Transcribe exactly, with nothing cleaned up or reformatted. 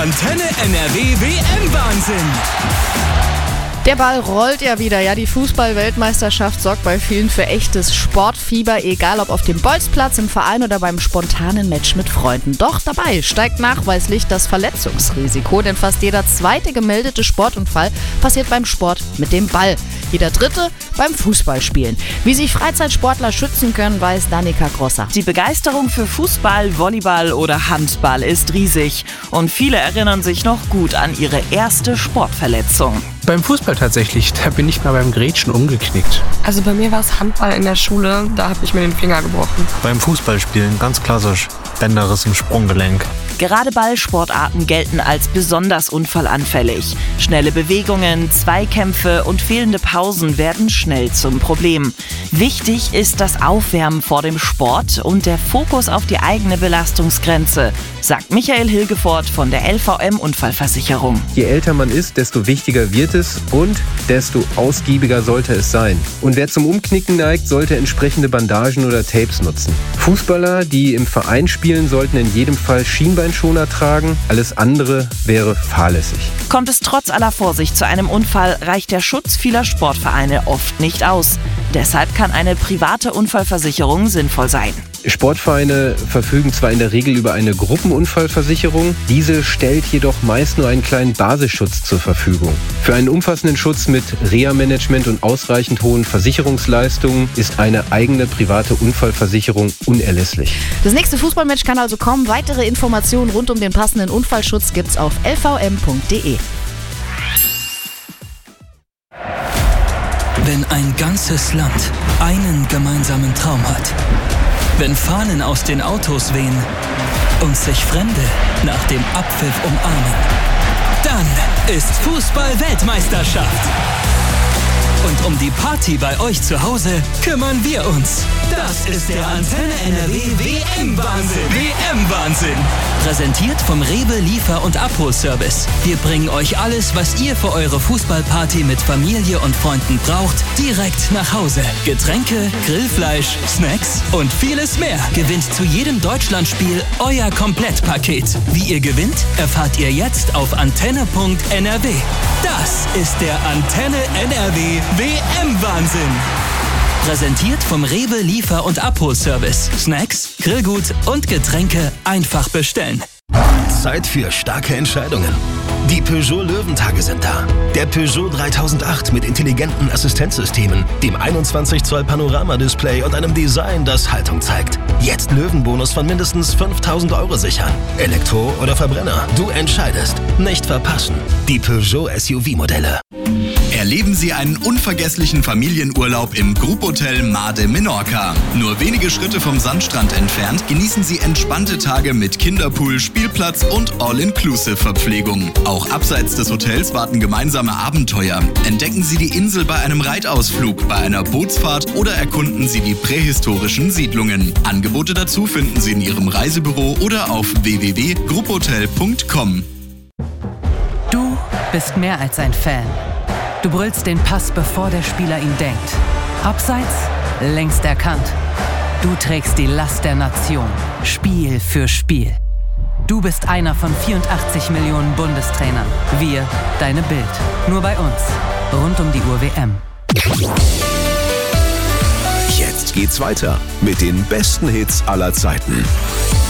Antenne N R W W M-Wahnsinn. Der Ball rollt ja wieder. Ja, die Fußball-Weltmeisterschaft sorgt bei vielen für echtes Sportfieber, egal ob auf dem Bolzplatz, im Verein oder beim spontanen Match mit Freunden. Doch dabei steigt nachweislich das Verletzungsrisiko, denn fast jeder zweite gemeldete Sportunfall passiert beim Sport mit dem Ball. Jeder dritte beim Fußballspielen. Wie sich Freizeitsportler schützen können, weiß Danica Grosser. Die Begeisterung für Fußball, Volleyball oder Handball ist riesig und viele erinnern sich noch gut an ihre erste Sportverletzung. Beim Fußball tatsächlich, da bin ich mal beim Grätschen umgeknickt. Also bei mir war es Handball in der Schule, da habe ich mir den Finger gebrochen. Beim Fußballspielen, ganz klassisch, Bänderriss im Sprunggelenk. Gerade Ballsportarten gelten als besonders unfallanfällig. Schnelle Bewegungen, Zweikämpfe und fehlende Pausen werden schnell zum Problem. Wichtig ist das Aufwärmen vor dem Sport und der Fokus auf die eigene Belastungsgrenze, sagt Michael Hilgefort von der L V M-Unfallversicherung. Je älter man ist, desto wichtiger wird es und desto ausgiebiger sollte es sein. Und wer zum Umknicken neigt, sollte entsprechende Bandagen oder Tapes nutzen. Fußballer, die im Verein spielen, sollten in jedem Fall Schienbeinschoner tragen. Alles andere wäre fahrlässig. Kommt es trotz aller Vorsicht zu einem Unfall, reicht der Schutz vieler Sportvereine oft nicht aus. Deshalb kann eine private Unfallversicherung sinnvoll sein. Sportvereine verfügen zwar in der Regel über eine Gruppenunfallversicherung, diese stellt jedoch meist nur einen kleinen Basisschutz zur Verfügung. Für einen umfassenden Schutz mit Reha-Management und ausreichend hohen Versicherungsleistungen ist eine eigene private Unfallversicherung unerlässlich. Das nächste Fußballmatch kann also kommen. Weitere Informationen rund um den passenden Unfallschutz gibt's auf l v m punkt d e. Wenn ein ganzes Land einen gemeinsamen Traum hat, wenn Fahnen aus den Autos wehen und sich Fremde nach dem Abpfiff umarmen, dann ist Fußball-Weltmeisterschaft. Und um die Party bei euch zu Hause kümmern wir uns. Das ist der Antenne N R W W M-Wahnsinn. W M-Wahnsinn. Präsentiert vom Rewe Liefer- und Abholservice. Wir bringen euch alles, was ihr für eure Fußballparty mit Familie und Freunden braucht, direkt nach Hause. Getränke, Grillfleisch, Snacks und vieles mehr. Gewinnt zu jedem Deutschlandspiel euer Komplettpaket. Wie ihr gewinnt, erfahrt ihr jetzt auf antenne punkt n r w. Das ist der Antenne N R W W M-Wahnsinn. Präsentiert vom Rewe Liefer- und Abholservice. Snacks, Grillgut und Getränke einfach bestellen. Zeit für starke Entscheidungen. Die Peugeot Löwentage sind da. Der Peugeot dreitausendacht mit intelligenten Assistenzsystemen, dem einundzwanzig Zoll Panoramadisplay und einem Design, das Haltung zeigt. Jetzt Löwenbonus von mindestens fünftausend Euro sichern. Elektro oder Verbrenner, du entscheidest. Nicht verpassen. Die Peugeot S U V-Modelle. Erleben Sie einen unvergesslichen Familienurlaub im Gruppotel Mar de Menorca. Nur wenige Schritte vom Sandstrand entfernt genießen Sie entspannte Tage mit Kinderpool, Spielplatz und All-Inclusive-Verpflegung. Auch abseits des Hotels warten gemeinsame Abenteuer. Entdecken Sie die Insel bei einem Reitausflug, bei einer Bootsfahrt oder erkunden Sie die prähistorischen Siedlungen. Angebote dazu finden Sie in Ihrem Reisebüro oder auf w w w punkt gruppotel punkt com. Du bist mehr als ein Fan. Du brüllst den Pass, bevor der Spieler ihn denkt. Abseits, längst erkannt. Du trägst die Last der Nation, Spiel für Spiel. Du bist einer von vierundachtzig Millionen Bundestrainern. Wir, deine Bild. Nur bei uns. Rund um die Uhr W M. Jetzt geht's weiter mit den besten Hits aller Zeiten.